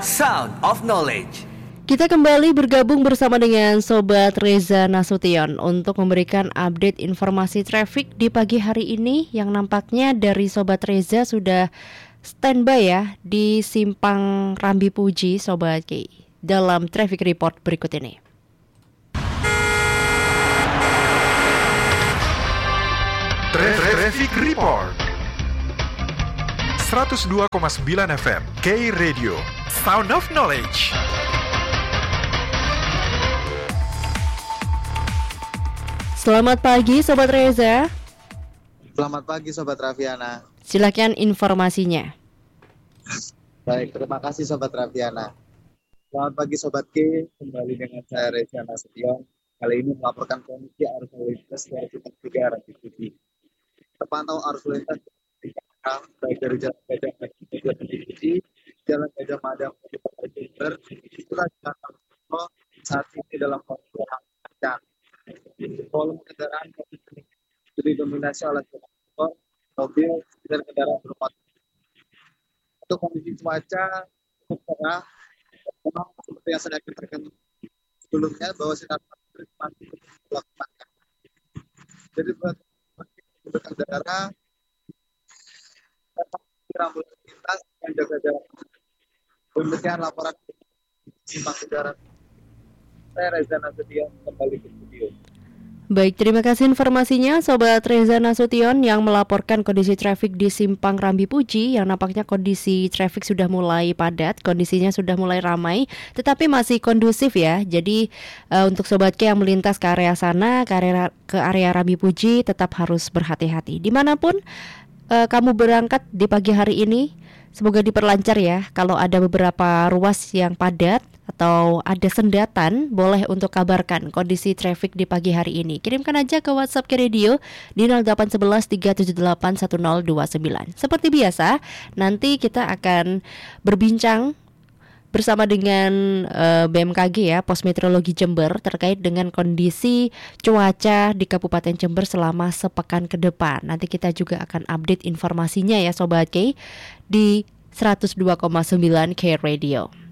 Sound of Knowledge. Kita kembali bergabung bersama dengan Sobat Reza Nasution untuk memberikan update informasi traffic di pagi hari ini, yang nampaknya dari Sobat Reza sudah standby ya di Simpang Rambi Puji, Sobat Ki, dalam traffic report berikut ini. Traffic Report 102,9 FM K Radio, Sound of Knowledge. Selamat pagi Sobat Reza. Selamat pagi Sobat Raffiana. Silakan informasinya. Baik, terima kasih Sobat Raffiana. Selamat pagi Sobat K, kembali dengan saya Reza Nasution. Kali ini melaporkan kondisi arus lalu lintas dari titik 3 Rambi Puji. Terpantau arus lalu lintas baik dari Jalan Gajah Mada menuju Rambi Puji, Jalan Gajah Mada menuju Kota Jember, itulah Jalan Tol saat ini dalam kondisi yang lancar. Volume kendaraan didominasi oleh motor, mobil, dan kendaraan bermotor. Untuk kondisi cuaca cukup cerah, memang seperti yang sudah kita katakan sebelumnya bahwa sinar matahari masih dilakukan. Jadi buat pengendara rambut lintas dan jaga jarak. Demikian laporan Simpang Kendaraan. Saya Reza Nasution kembali ke studio. Baik, terima kasih informasinya Sobat Reza Nasution yang melaporkan kondisi trafik di Simpang Rambi Puji, yang nampaknya kondisi trafik sudah mulai padat, kondisinya sudah mulai ramai, tetapi masih kondusif ya. Jadi untuk Sobat K yang melintas ke area sana, ke area Rambi Puji, tetap harus berhati-hati. Dimanapun kamu berangkat di pagi hari ini, semoga diperlancar ya. Kalau ada beberapa ruas yang padat atau ada sendatan, boleh untuk kabarkan kondisi trafik di pagi hari ini. Kirimkan aja ke WhatsApp K Radio di 0811 378 1029. Seperti biasa, nanti kita akan berbincang bersama dengan BMKG ya, Pos Meteorologi Jember, terkait dengan kondisi cuaca di Kabupaten Jember selama sepekan ke depan. Nanti kita juga akan update informasinya ya Sobat K di 102,9 K Radio.